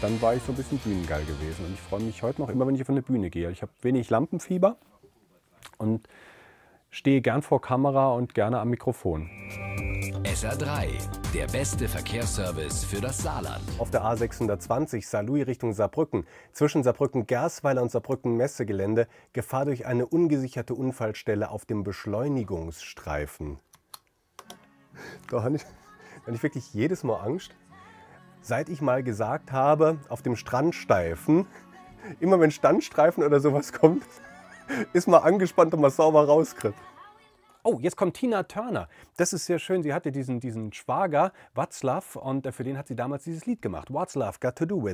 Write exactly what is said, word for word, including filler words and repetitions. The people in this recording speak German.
dann war ich so ein bisschen bühnengeil gewesen. Und ich freue mich heute noch immer, wenn ich auf eine Bühne gehe. Ich habe wenig Lampenfieber und stehe gern vor Kamera und gerne am Mikrofon. S R drei, der beste Verkehrsservice für das Saarland. Auf der A sechshundertzwanzig Saarlouis Richtung Saarbrücken, zwischen Saarbrücken-Gersweiler und Saarbrücken-Messegelände, Gefahr durch eine ungesicherte Unfallstelle auf dem Beschleunigungsstreifen. Da habe ich, da habe ich wirklich jedes Mal Angst. Seit ich mal gesagt habe, auf dem Strandstreifen, immer wenn Standstreifen oder sowas kommt, ist man angespannt und man sauber rauskriegt. Oh, jetzt kommt Tina Turner. Das ist sehr schön. Sie hatte diesen, diesen Schwager, Václav, und für den hat sie damals dieses Lied gemacht. What's Love Got to Do With